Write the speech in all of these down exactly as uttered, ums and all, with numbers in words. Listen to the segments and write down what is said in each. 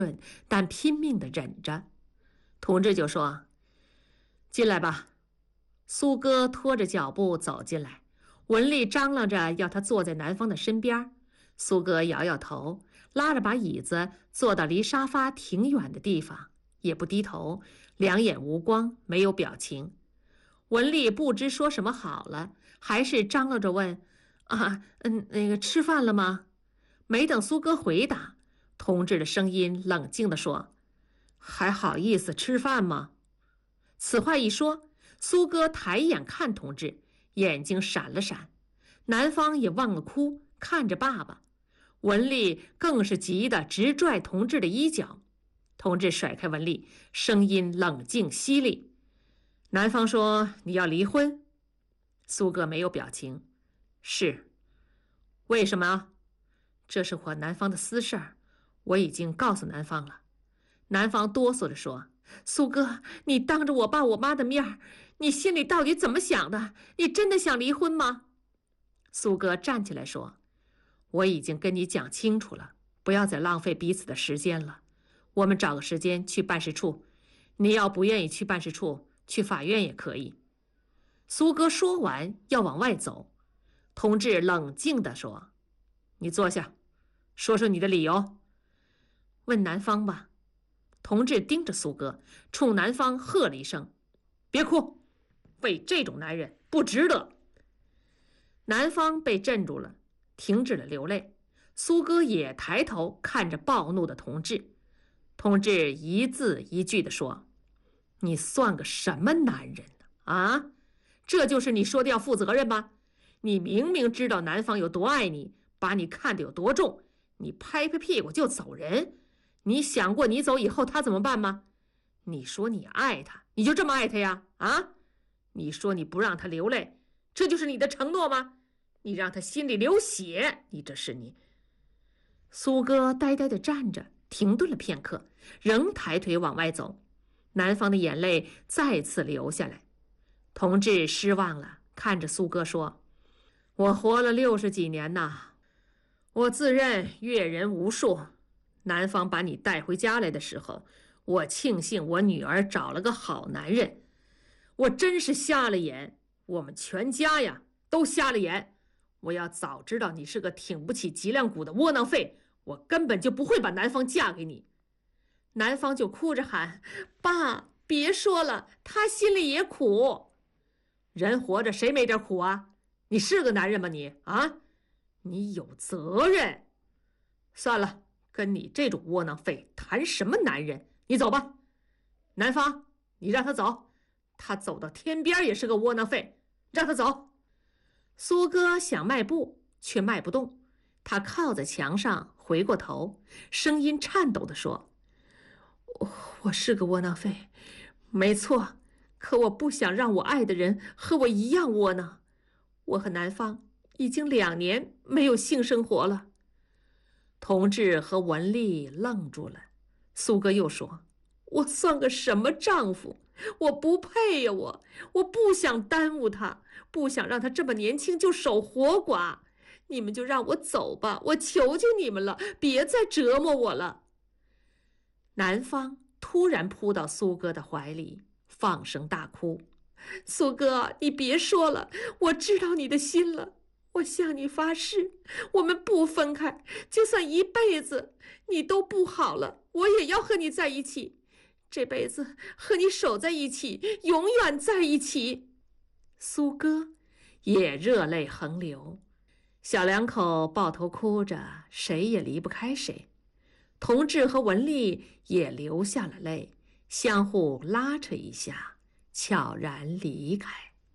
但拼命地忍着。同志就说：“进来吧。”苏哥拖着脚步走进来，文丽张罗着要他坐在男方的身边。苏哥摇摇头，拉着把椅子坐到离沙发挺远的地方，也不低头，两眼无光，没有表情。文丽不知说什么好了，还是张罗着问：“啊，嗯，那个吃饭了吗？”没等苏哥回答，同志的声音冷静地说：“还好意思吃饭吗？”此话一说，苏哥抬眼看同志，眼睛闪了闪。男方也忘了哭，看着爸爸。文丽更是急得直拽同志的衣角。同志甩开文丽，声音冷静犀利：“男方说你要离婚。”苏哥没有表情。“是。”“为什么？”“这是我男方的私事儿，我已经告诉男方了。”男方哆嗦着说：“苏哥，你当着我爸我妈的面，你心里到底怎么想的？你真的想离婚吗？”苏哥站起来说：“我已经跟你讲清楚了，不要再浪费彼此的时间了。我们找个时间去办事处，你要不愿意去办事处，去法院也可以。”苏哥说完要往外走，同志冷静地说：“你坐下，说说你的理由。”“问男方吧。”同志盯着苏哥，冲男方喝了一声：“别哭，为这种男人不值得。”男方被镇住了，停止了流泪。苏哥也抬头看着暴怒的同志。同志一字一句地说：“你算个什么男人呢？啊，这就是你说的要负责任吗？你明明知道男方有多爱你，把你看得有多重，你拍拍屁股就走人。你想过你走以后他怎么办吗？你说你爱他，你就这么爱他呀？啊？你说你不让他流泪，这就是你的承诺吗？你让他心里流血，你这是你……”苏哥呆呆地站着，停顿了片刻，仍抬腿往外走。男方的眼泪再次流下来。同志失望了，看着苏哥说：“我活了六十几年呐，我自认阅人无数。男方把你带回家来的时候，我庆幸我女儿找了个好男人。我真是瞎了眼，我们全家呀都瞎了眼。我要早知道你是个挺不起脊梁骨的窝囊废，我根本就不会把男方嫁给你。”男方就哭着喊：“爸，别说了，他心里也苦。人活着谁没点苦啊？你是个男人吗你？啊？你有责任。算了，跟你这种窝囊废谈什么男人？你走吧。男方，你让他走，他走到天边也是个窝囊废，让他走。”苏哥想迈步，却迈不动。他靠在墙上，回过头，声音颤抖地说：“我, 我是个窝囊废，没错，可我不想让我爱的人和我一样窝囊。我和男方已经两年没有性生活了。”同志和文丽愣住了。苏哥又说：“我算个什么丈夫？我不配呀！我我不想耽误他，不想让他这么年轻就守活寡。你们就让我走吧，我求求你们了，别再折磨我了。”男方突然扑到苏哥的怀里，放声大哭：“苏哥，你别说了，我知道你的心了。我向你发誓，我们不分开，就算一辈子你都不好了，我也要和你在一起，这辈子和你守在一起，永远在一起。”苏哥也热泪横流，小两口抱头哭着，谁也离不开谁。同志和文丽也流下了泪，相互拉扯一下，悄然离开。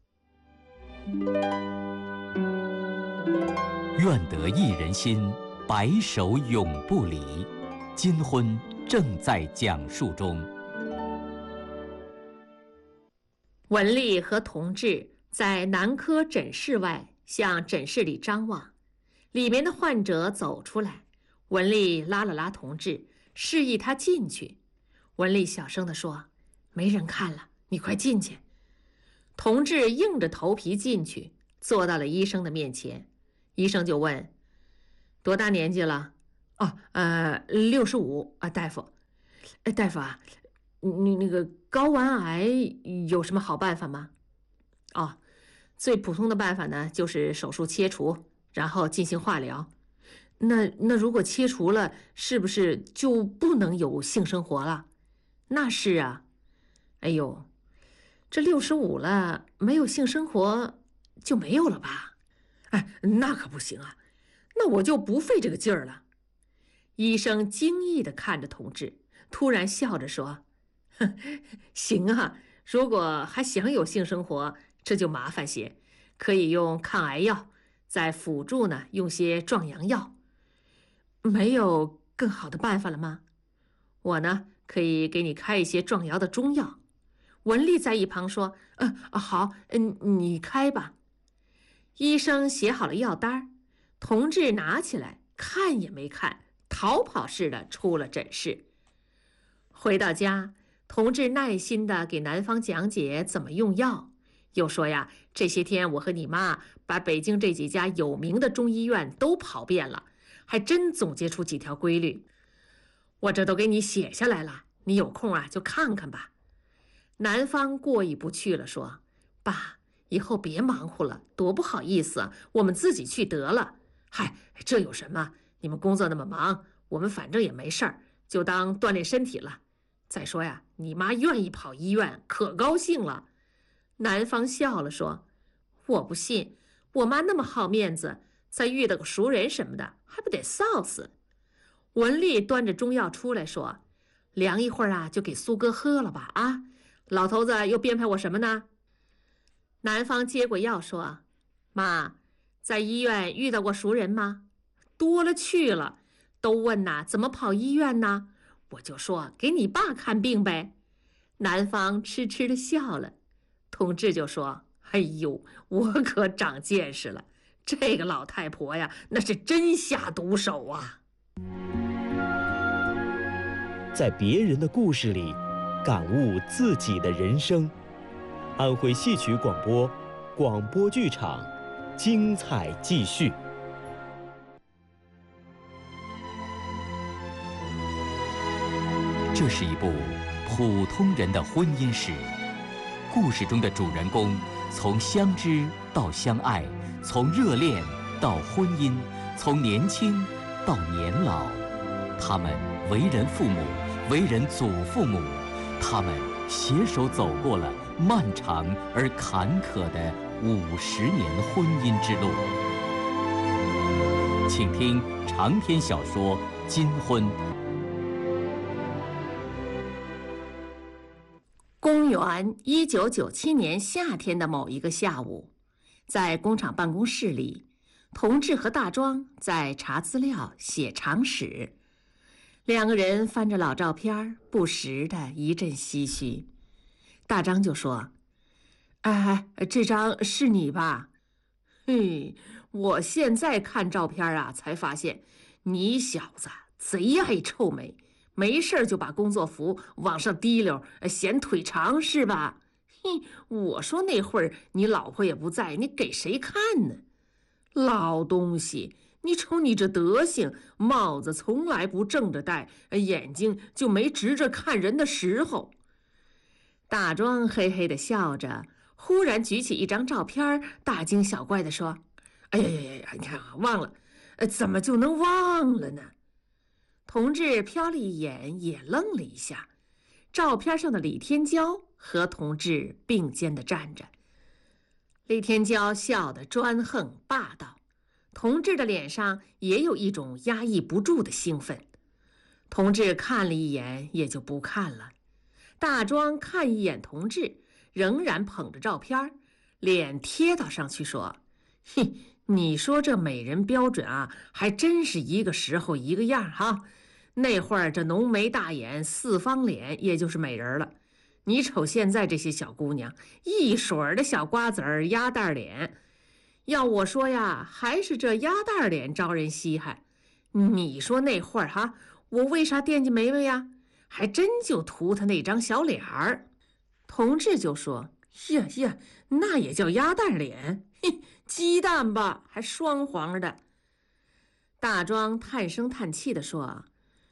愿得一人心，白首永不离。金婚正在讲述中。 文丽和同志在男科诊室外向诊室里张望，里面的患者走出来，文丽拉了拉同志，示意他进去。文丽小声地说：“没人看了，你快进去。”同志硬着头皮进去，坐到了医生的面前。医生就问：“多大年纪了？”“哦，呃，六十五啊，大夫， 哎，大夫啊，你那个睾丸癌有什么好办法吗？哦，最普通的办法呢，就是手术切除，然后进行化疗。那那如果切除了，是不是就不能有性生活了？那是啊。哎呦，这六十五了，没有性生活就没有了吧？哎，那可不行啊，那我就不费这个劲儿了。医生惊异地看着同志，突然笑着说：行啊，如果还想有性生活，这就麻烦些，可以用抗癌药，再辅助呢用些壮阳药。没有更好的办法了吗？我呢可以给你开一些壮阳的中药。文丽在一旁说：呃，好，嗯，你开吧。医生写好了药单，同志拿起来看也没看，逃跑似的出了诊室。回到家，同志耐心地给男方讲解怎么用药，又说呀，这些天我和你妈把北京这几家有名的中医院都跑遍了，还真总结出几条规律。我这都给你写下来了，你有空啊就看看吧。男方过意不去了，说：爸，以后别忙活了，多不好意思啊，我们自己去得了。嗨，这有什么？你们工作那么忙，我们反正也没事儿，就当锻炼身体了。再说呀，你妈愿意跑医院，可高兴了。男方笑了，说：我不信，我妈那么好面子，再遇到个熟人什么的，还不得臊死。文丽端着中药出来，说：凉一会儿啊，就给苏哥喝了吧，啊，老头子又编排我什么呢？男方接过药说：妈，在医院遇到过熟人吗？多了去了，都问呐，怎么跑医院呢？我就说给你爸看病呗。男方痴痴地笑了。同志就说：哎呦，我可长见识了，这个老太婆呀，那是真下毒手啊。 在别人的故事里感悟自己的人生。安徽戏曲广播，广播剧场，精彩继续。 这是一部普通人的婚姻史，故事中的主人公从相知到相爱，从热恋到婚姻，从年轻到年老，他们为人父母，为人祖父母，他们携手走过了漫长而坎坷的五十年婚姻之路。请听长篇小说《金婚》。 公元一九九七年夏天的某一个下午，在工厂办公室里，同志和大庄在查资料、写长史。两个人翻着老照片，不时的一阵唏嘘。大张就说：哎，这张是你吧？嘿，我现在看照片啊，才发现你小子贼爱臭美，没事就把工作服往上提溜，显腿长是吧？嘿，我说那会儿你老婆也不在，你给谁看呢？老东西，你瞅你这德行，帽子从来不正着戴，眼睛就没直着看人的时候。大庄嘿嘿地笑着，忽然举起一张照片，大惊小怪地说：哎呀呀呀，你看啊，忘了，呃，怎么就能忘了呢？同志瞟了一眼，也愣了一下。照片上的李天骄和同志并肩地站着。李天骄笑得专横霸道，同志的脸上也有一种压抑不住的兴奋。同志看了一眼，也就不看了。大庄看一眼同志，仍然捧着照片，脸贴到上去说：嘿，你说这美人标准啊，还真是一个时候一个样哈。那会儿这浓眉大眼四方脸也就是美人了，你瞅现在这些小姑娘，一水儿的小瓜子儿鸭蛋脸。要我说呀，还是这鸭蛋脸招人稀罕。你说那会儿哈，我为啥惦记梅梅呀？还真就图他那张小脸儿。同志就说：呀呀，那也叫鸭蛋脸？嘿，鸡蛋吧，还双黄的。大庄叹声叹气地说：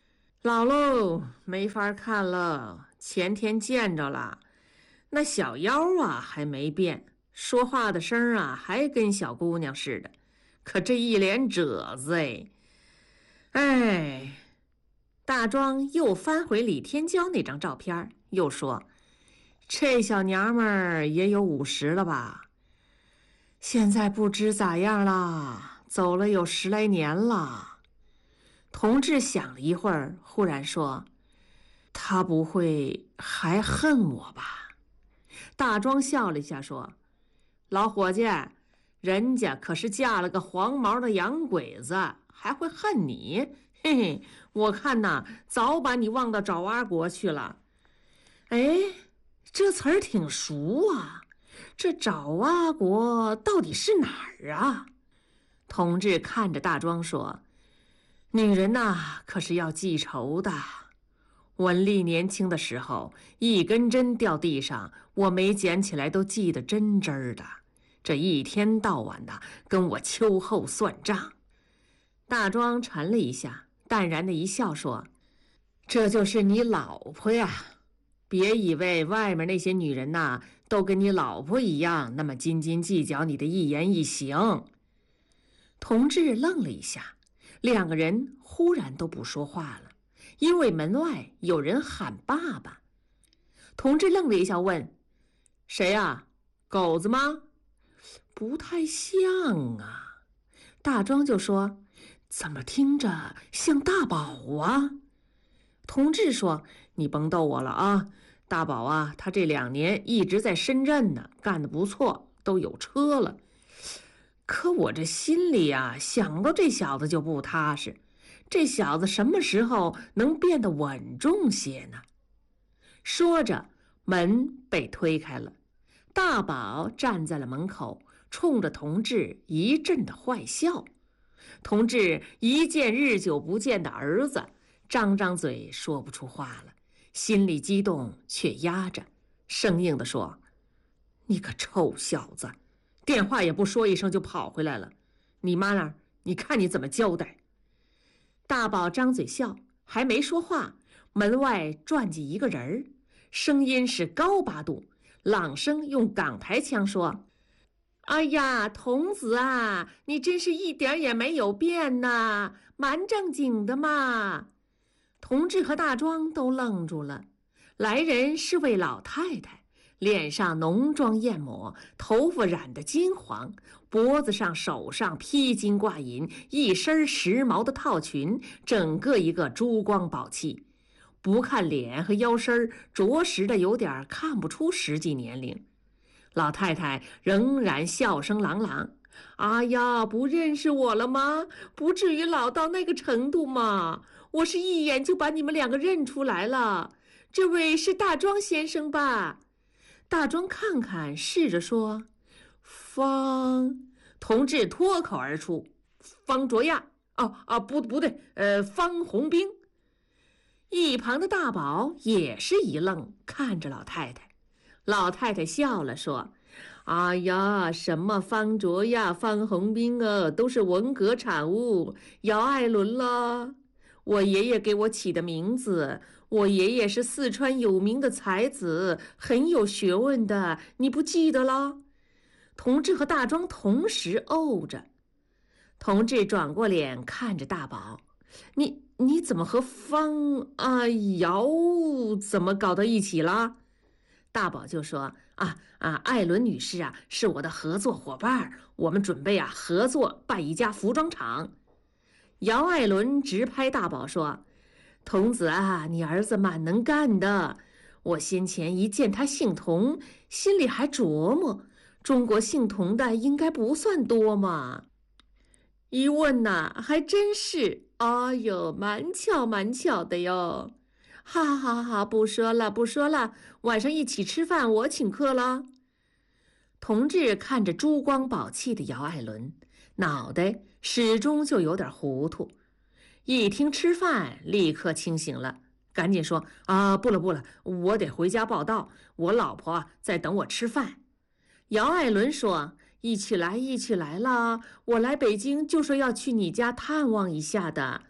老喽，没法看了。前天见着了，那小腰啊还没变，说话的声啊还跟小姑娘似的，可这一脸褶子哎。哎，大庄又翻回李天骄那张照片，又说：“这小娘们儿也有五十了吧？现在不知咋样了，走了有十来年了。”同志想了一会儿，忽然说：“他不会还恨我吧？”大庄笑了一下说：“老伙计，人家可是嫁了个黄毛的洋鬼子，还会恨你？嘿嘿，我看呐，早把你忘到爪哇国去了。”哎，这词儿挺熟啊，这爪哇国到底是哪儿啊？同志看着大庄说：“女人呐，可是要记仇的。文丽年轻的时候，一根针掉地上，我没捡起来都记得真真儿的。这一天到晚的跟我秋后算账。”大庄沉了一下，淡然的一笑说：“这就是你老婆呀。别以为外面那些女人呐，都跟你老婆一样，那么斤斤计较你的一言一行。”同志愣了一下，两个人忽然都不说话了，因为门外有人喊爸爸。同志愣了一下，问：“谁呀？狗子吗？”不太像啊。大庄就说：“怎么听着像大宝啊？”同志说：“你甭逗我了啊，大宝啊，他这两年一直在深圳呢，干得不错，都有车了。可我这心里啊，想到这小子就不踏实。这小子什么时候能变得稳重些呢？”说着，门被推开了，大宝站在了门口，冲着同志一阵的坏笑。同志一见日久不见的儿子，张张嘴说不出话了，心里激动却压着，生硬地说：“你个臭小子，电话也不说一声就跑回来了，你妈那儿你看你怎么交代？”大宝张嘴笑，还没说话，门外转进一个人儿，声音是高八度，朗声用港台腔说：“哎呀，童子啊，你真是一点也没有变呐，蛮正经的嘛。”同志和大庄都愣住了。来人是位老太太，脸上浓妆艳抹，头发染得金黄，脖子上手上披金挂银，一身时髦的套裙，整个一个珠光宝气。不看脸和腰身，着实的有点看不出实际年龄。老太太仍然笑声朗朗：“哎呀，不认识我了吗？不至于老到那个程度嘛。我是一眼就把你们两个认出来了。这位是大庄先生吧？”大庄看看，试着说：“方……”同志脱口而出：“方卓亚。哦啊，不不对，呃，方红兵。”一旁的大宝也是一愣，看着老太太。老太太笑了，说：“哎呀，什么方卓亚、方红兵啊，都是文革产物，姚爱伦了。我爷爷给我起的名字，我爷爷是四川有名的才子，很有学问的，你不记得了？”同志和大庄同时哦着。同志转过脸看着大宝：“你你怎么和方啊姚怎么搞到一起了？”大宝就说：“啊啊，艾伦女士啊，是我的合作伙伴，我们准备啊合作办一家服装厂。”姚艾伦直拍大宝说：“童子啊，你儿子蛮能干的。我先前一见他姓童，心里还琢磨，中国姓童的应该不算多嘛。一问呐，还真是，哎呦，蛮巧蛮巧的哟。哈哈哈，不说了不说了，晚上一起吃饭，我请客了。”同志看着珠光宝气的姚艾伦，脑袋始终就有点糊涂，一听吃饭立刻清醒了，赶紧说：“啊，不了不了，我得回家报到，我老婆在等我吃饭。”姚艾伦说：“一起来一起来啦，我来北京就说要去你家探望一下的。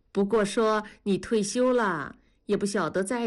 不过说你退休了，也不晓得在